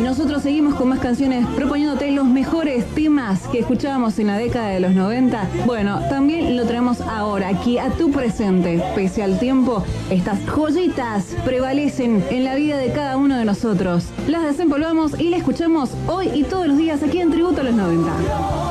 nosotros seguimos con más canciones proponiéndote los mejores temas que escuchábamos en la década de los 90. Bueno, también lo traemos ahora, aquí a tu presente. Pese al tiempo, estas joyitas prevalecen en la vida de cada uno de nosotros. Las desempolvamos y las escuchamos hoy y todos los días aquí en Tributo a los 90.